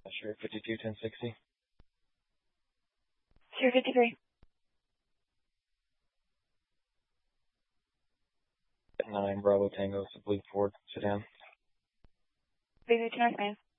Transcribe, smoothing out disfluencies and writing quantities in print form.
Sure, 52, 1060. Sure, 53. 9 Bravo Tango, Bleak Ford, sedan. Baby, 2 man.